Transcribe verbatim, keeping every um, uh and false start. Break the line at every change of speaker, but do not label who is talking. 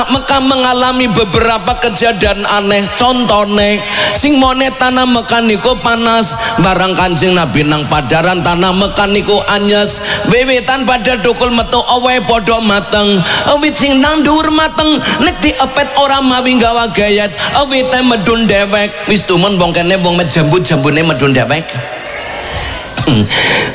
Mekah mengalami beberapa kejadian aneh. Contone sing mone tanah Mekah niku panas, barang Kanjeng Nabi nang padaran tanah Mekah niku anyes. Wiwitan pada dukul metu awe padha mateng. Awit sing nang dhuwur mateng nek diepet ora mawi gawa gayat. Awite medun dewek. Wis tumen wong kene wong jambut-jambune medun dewek.